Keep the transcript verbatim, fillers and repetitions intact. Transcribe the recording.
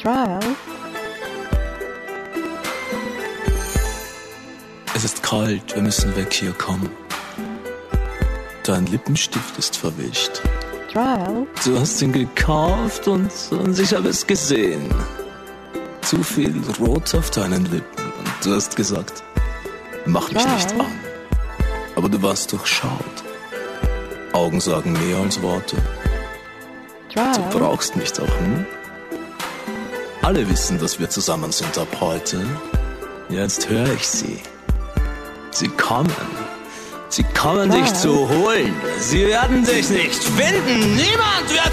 Trial. Es ist kalt, wir müssen weg hier, komm. Dein Lippenstift ist verwischt. Trial. Du hast ihn gekauft und, und ich habe es gesehen. Zu viel Rot auf deinen Lippen. Und du hast gesagt, mach mich Trial. nicht an. Aber du warst durchschaut. Augen sagen mehr als Worte. Trial. Du brauchst mich doch, hm? Alle wissen, dass wir zusammen sind ab heute. Jetzt höre ich sie. Sie kommen. Sie kommen Trial. dich zu holen. Sie werden dich nicht finden. Niemand wird